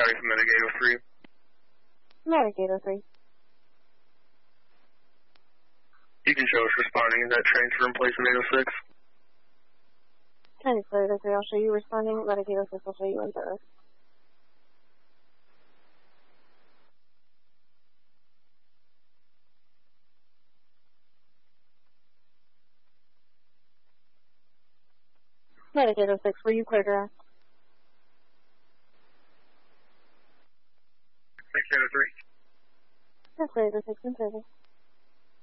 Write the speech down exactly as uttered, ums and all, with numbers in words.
Scotty from Medicaid oh three. Medicaid oh three. You can show us responding. Is that transfer in place in eight oh six? Can I declare this? I'll show you responding. Medicaid oh six will show you in service. Medicaid oh six, were you cleared to ask? Medicaid oh three. Medicaid oh six in service.